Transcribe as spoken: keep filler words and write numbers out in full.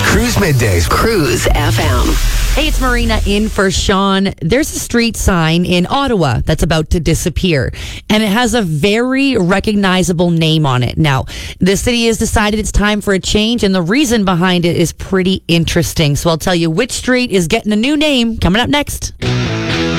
Cruise Middays. Cruise F M. Hey, it's Marina in for Sean. There's a street sign in Ottawa that's about to disappear, and it has a very recognizable name on it. Now, the city has decided it's time for a change, and the reason behind it is pretty interesting. So I'll tell you which street is getting a new name coming up next.